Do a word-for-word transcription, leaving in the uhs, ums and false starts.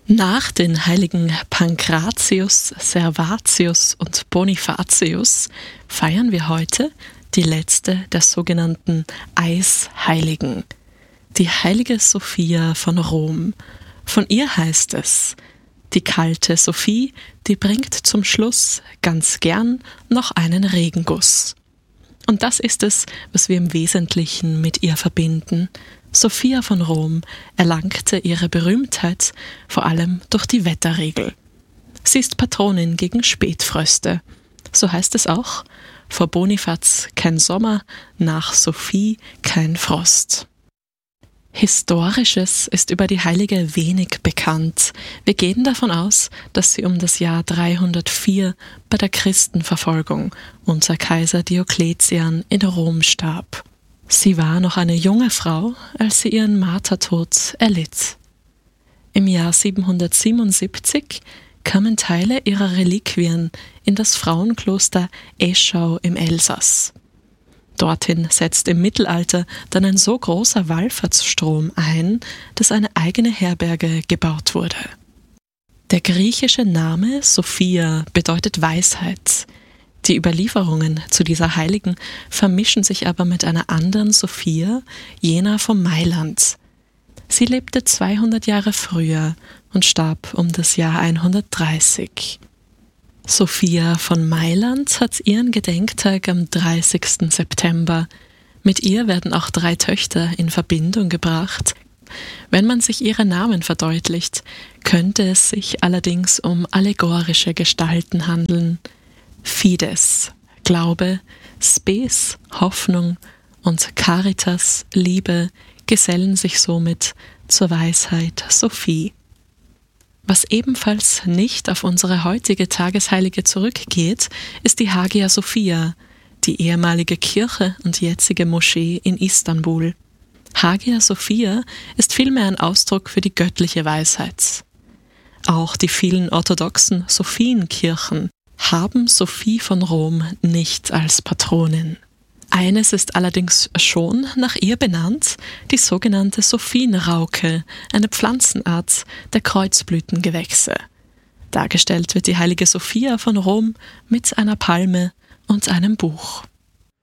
Nach den heiligen Pankratius, Servatius und Bonifatius feiern wir heute die letzte der sogenannten Eisheiligen, die heilige Sophia von Rom. Von ihr heißt es: Die kalte Sophie, die bringt zum Schluss ganz gern noch einen Regenguss. Und das ist es, was wir im Wesentlichen mit ihr verbinden. Sophia von Rom erlangte ihre Berühmtheit vor allem durch die Wetterregel. Sie ist Patronin gegen Spätfröste. So heißt es auch: Vor Bonifaz kein Sommer, nach Sophie kein Frost. Historisches ist über die Heilige wenig bekannt. Wir gehen davon aus, dass sie um das Jahr dreihundertvier bei der Christenverfolgung unter Kaiser Diokletian in Rom starb. Sie war noch eine junge Frau, als sie ihren Martertod erlitt. Im Jahr siebenhundertsiebenundsiebzig kamen Teile ihrer Reliquien in das Frauenkloster Eschau im Elsass. Dorthin setzt im Mittelalter dann ein so großer Wallfahrtsstrom ein, dass eine eigene Herberge gebaut wurde. Der griechische Name Sophia bedeutet Weisheit. Die Überlieferungen zu dieser Heiligen vermischen sich aber mit einer anderen Sophia, jener von Mailand. Sie lebte zweihundert Jahre früher und starb um das Jahr hundertdreißig. Sophia von Mailand hat ihren Gedenktag am dreißigsten September. Mit ihr werden auch drei Töchter in Verbindung gebracht. Wenn man sich ihre Namen verdeutlicht, könnte es sich allerdings um allegorische Gestalten handeln. Fides, Glaube, Spes, Hoffnung und Caritas, Liebe, gesellen sich somit zur Weisheit Sophie. Was ebenfalls nicht auf unsere heutige Tagesheilige zurückgeht, ist die Hagia Sophia, die ehemalige Kirche und jetzige Moschee in Istanbul. Hagia Sophia ist vielmehr ein Ausdruck für die göttliche Weisheit. Auch die vielen orthodoxen Sophienkirchen haben Sophie von Rom nicht als Patronin. Eines ist allerdings schon nach ihr benannt, die sogenannte Sophienrauke, eine Pflanzenart der Kreuzblütengewächse. Dargestellt wird die heilige Sophia von Rom mit einer Palme und einem Buch.